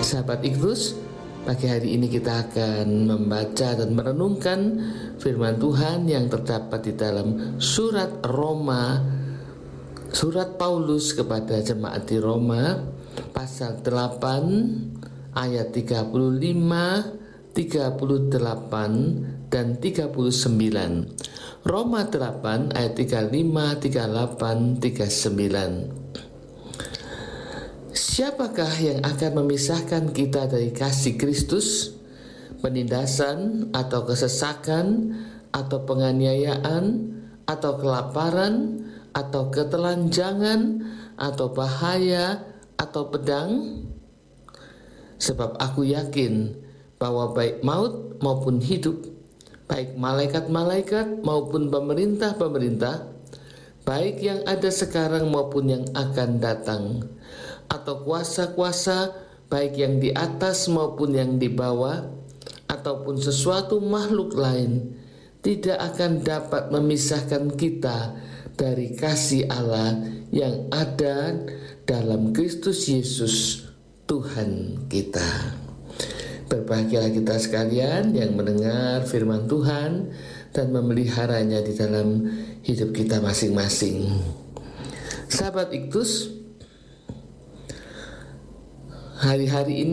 Sahabat Ignus, pagi hari ini kita akan membaca dan merenungkan firman Tuhan yang terdapat di dalam surat Roma, surat Paulus kepada jemaat di Roma, pasal 8 ayat 35, 38 dan 39. Roma 8 ayat 35, 38, 39. Siapakah yang akan memisahkan kita dari kasih Kristus? Penindasan atau kesesakan atau penganiayaan atau kelaparan atau ketelanjangan atau bahaya atau pedang? Sebab aku yakin bahwa baik maut maupun hidup, baik malaikat-malaikat maupun pemerintah-pemerintah, baik yang ada sekarang maupun yang akan datang, atau kuasa-kuasa, baik yang di atas maupun yang di bawah, ataupun sesuatu makhluk lain, tidak akan dapat memisahkan kita dari kasih Allah yang ada dalam Kristus Yesus Tuhan kita. Berbahagialah kita sekalian yang mendengar firman Tuhan dan memeliharanya di dalam hidup kita masing-masing. Sahabat Ignus, hari-hari ini